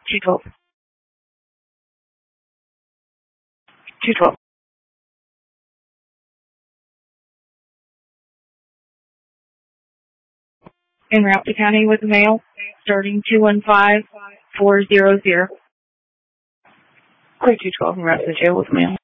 212. 212. En route to county with the mail, starting 215-400. Clear 212 en route to the jail with the mail.